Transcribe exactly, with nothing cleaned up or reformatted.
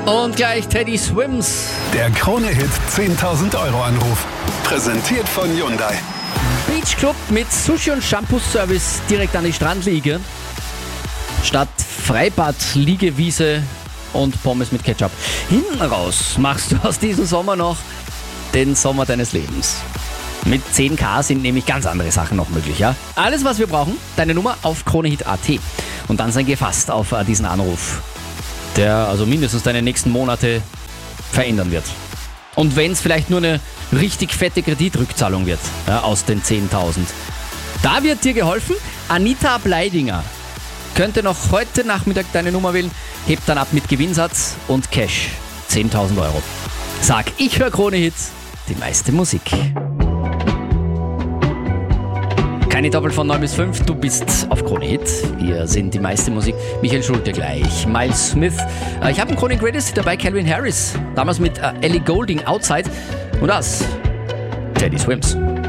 Und gleich Teddy Swims. Der Krone-Hit zehntausend Euro Anruf. Präsentiert von Hyundai. Beach Club mit Sushi- und Shampoo-Service direkt an die Strandliege. Statt Freibad, Liegewiese und Pommes mit Ketchup. Hinten raus machst du aus diesem Sommer noch den Sommer deines Lebens. Mit zehn K sind nämlich ganz andere Sachen noch möglich, ja? Alles, was wir brauchen, deine Nummer auf kronehit punkt at. Und dann sei gefasst auf diesen Anruf, der also mindestens deine nächsten Monate verändern wird. Und wenn es vielleicht nur eine richtig fette Kreditrückzahlung wird, ja, aus den zehntausend. Da wird dir geholfen. Anita Bleidinger könnte noch heute Nachmittag deine Nummer wählen, hebt dann ab mit Gewinnsatz und Cash. zehntausend Euro. Sag, ich höre Krone-Hits, die meiste Musik. Keine Doppel von neun bis fünf, du bist auf Krone-Hit. Wir sind die meiste Musik. Michael Schulte gleich, Miles Smith. Ich habe einen Krone Greatest dabei, Calvin Harris. Damals mit Ellie Goulding, Outside. Und das, Teddy Swims.